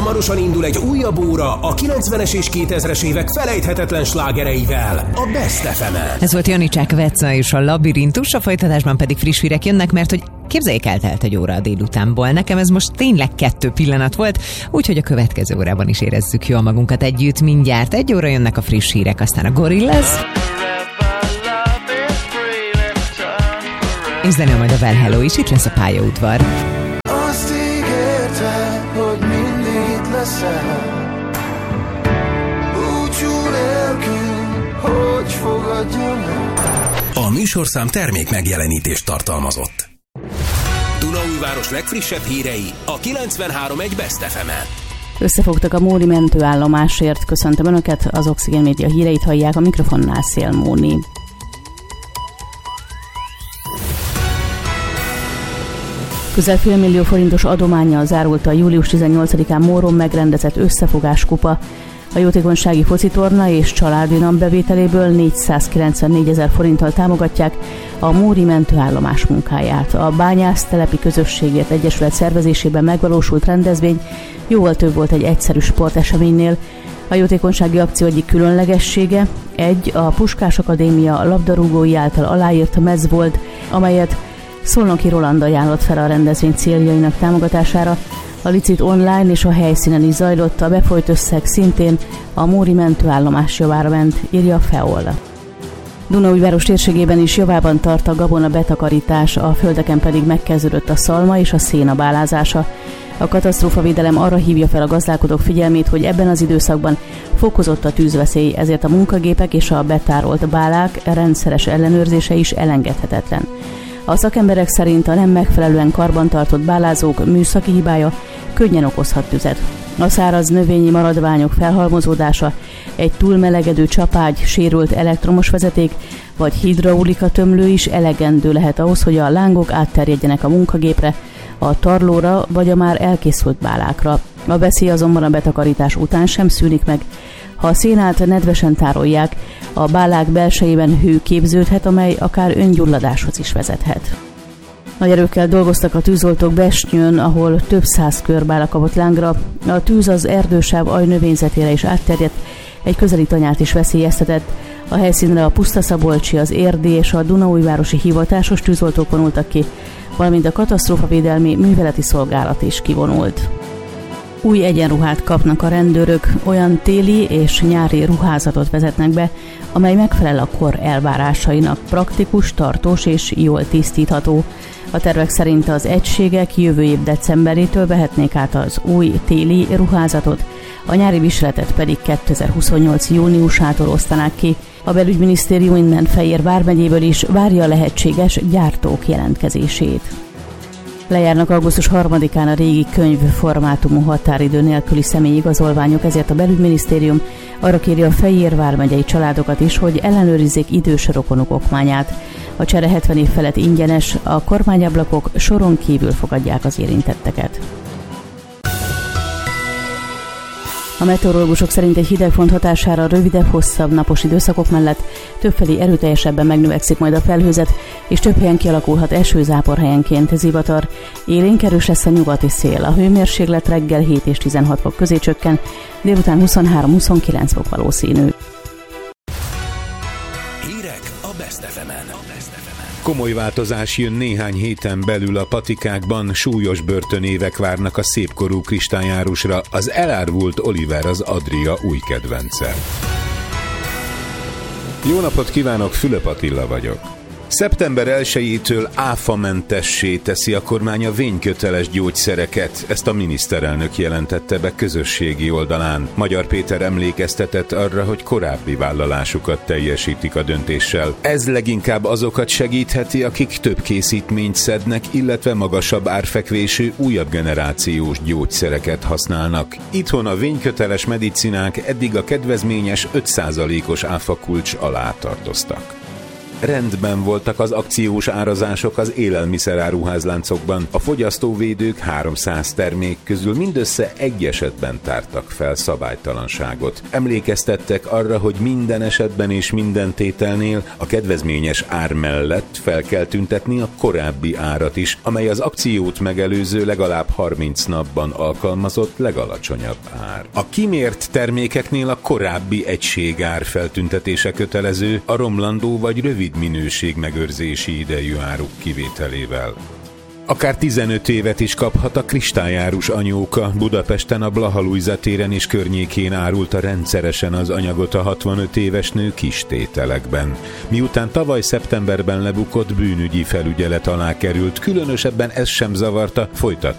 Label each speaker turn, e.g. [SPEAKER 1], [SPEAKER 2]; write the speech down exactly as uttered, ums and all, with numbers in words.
[SPEAKER 1] Hamarosan indul egy újabb óra a kilencvenes és kétezres évek felejthetetlen slágereivel, a Best ef emen.
[SPEAKER 2] Ez volt Janicsák Veca és a Labirintus, a folytatásban pedig friss hírek jönnek, mert hogy képzeljék, eltelt egy óra a délutánból. Nekem ez most tényleg kettő pillanat volt, úgyhogy a következő órában is érezzük jól magunkat együtt. Mindjárt egy óra jönnek a friss hírek, aztán a Gorillaz. És zenül majd a Well Hello is, itt lesz a pályaudvar.
[SPEAKER 3] Azt ígérted, hogy mindig itt leszel, búcsú nélkül, hogy fogadjam el.
[SPEAKER 1] A műsorszám termék megjelenítést tartalmazott. Dunaújváros legfrissebb hírei a kilencvenhárom egy Best ef emen.
[SPEAKER 4] Összefogtak a Móri mentőállomásért. Köszöntöm Önöket, az Oxigén Média híreit hallják, a mikrofonnál Szél Móni. Közel félmillió forintos adománnyal zárult a július tizennyolcadikán Móron megrendezett összefogáskupa. A jótékonysági focitorna és családi nap bevételéből négyszázkilencvennégy ezer forinttal támogatják a Móri mentőállomás munkáját. A Bányásztelepi Közösségért Egyesület szervezésében megvalósult rendezvény jóval több volt egy egyszerű sporteseménynél. A jótékonysági akció egyik különlegessége egy a Puskás Akadémia labdarúgói által aláírt mez volt, amelyet Szolnoki Roland ajánlott fel a rendezvény céljainak támogatására. A licit online és a helyszínen is zajlott, a befolyt összeg szintén a Móri mentőállomás javára ment, írja a FEOL. Dunaújváros térségében is javában tart a gabona betakarítás, a földeken pedig megkezdődött a szalma és a széna bálázása. A katasztrófavédelem arra hívja fel a gazdálkodók figyelmét, hogy ebben az időszakban fokozott a tűzveszély, ezért a munkagépek és a betárolt bálák rendszeres ellenőrzése is elengedhetetlen. A szakemberek szerint a nem megfelelően karbantartott bálázók műszaki hibája könnyen okozhat tüzet. A száraz növényi maradványok felhalmozódása, egy túlmelegedő csapágy, sérült elektromos vezeték vagy hidraulika tömlő is elegendő lehet ahhoz, hogy a lángok átterjedjenek a munkagépre, a tarlóra vagy a már elkészült bálákra. A veszély azonban a betakarítás után sem szűnik meg. Ha a szénát nedvesen tárolják, a bálák belsejében hő képződhet, amely akár öngyulladáshoz is vezethet. Nagy erőkkel dolgoztak a tűzoltók Besnyőn, ahol több száz körbála kapott lángra. A tűz az erdősáv ajnövényzetére is átterjedt, egy közeli tanyát is veszélyeztetett. A helyszínre a Pusztaszabolcsi, az Érdi és a Dunaújvárosi hivatásos tűzoltók vonultak ki, valamint a katasztrófavédelmi műveleti szolgálat is kivonult. Új egyenruhát kapnak a rendőrök, olyan téli és nyári ruházatot vezetnek be, amely megfelel a kor elvárásainak, praktikus, tartós és jól tisztítható. A tervek szerint az egységek jövő év decemberétől vehetnék át az új téli ruházatot, a nyári viseletet pedig kétezer-huszonnyolc júniusától osztanák ki. A belügyminisztérium innen Fejér vármegyéből is várja a lehetséges gyártók jelentkezését. Lejárnak augusztus harmadikán a régi könyv formátumú határidő nélküli személyigazolványok, ezért a belügyminisztérium arra kéri a Fejér vármegyei családokat is, hogy ellenőrizzék idős rokonuk okmányát. A csere hetven év felett ingyenes, a kormányablakok soron kívül fogadják az érintetteket. A meteorológusok szerint egy hidegfront hatására rövidebb, hosszabb napos időszakok mellett többfelé erőteljesebben megnövekszik majd a felhőzet, és több helyen kialakulhat esőzápor, helyenként zivatar. Élénk erős lesz a nyugati szél. A hőmérséklet reggel hét és tizenhat fok közé csökken, délután huszonhárom-huszonkilenc fok valószínű.
[SPEAKER 1] Hírek a Best ef emen.
[SPEAKER 5] Komoly változás jön néhány héten belül a patikákban, súlyos börtönévek várnak a szépkorú kristályárusra, az elárvult Oliver az Adria új kedvence. Jó napot kívánok, Fülöp Attila vagyok. szeptember elsejétől áfamentessé teszi a kormány a vényköteles gyógyszereket, ezt a miniszterelnök jelentette be közösségi oldalán. Magyar Péter emlékeztetett arra, hogy korábbi vállalásukat teljesítik a döntéssel. Ez leginkább azokat segítheti, akik több készítményt szednek, illetve magasabb árfekvésű, újabb generációs gyógyszereket használnak. Itthon a vényköteles medicinák eddig a kedvezményes öt százalékos áfakulcs alá tartoztak. rendben voltak az akciós árazások az élelmiszeráruházláncokban. A fogyasztóvédők háromszáz termék közül mindössze egy esetben tártak fel szabálytalanságot. Emlékeztettek arra, hogy minden esetben és minden tételnél a kedvezményes ár mellett fel kell tüntetni a korábbi árat is, amely az akciót megelőző legalább harminc napban alkalmazott legalacsonyabb ár. A kimért termékeknél a korábbi egységár feltüntetése kötelező, a romlandó vagy rövid minőség megőrzési idejű áruk kivételével. Akár tizenöt évet is kaphat a kristályárus anyóka. Budapesten a Blaha-Lujza téren és környékén árulta rendszeresen az anyagot a hatvanöt éves nő kis tételekben. Miután tavaly szeptemberben lebukott, bűnügyi felügyelet alá került, különösebben ez sem zavarta, folytatta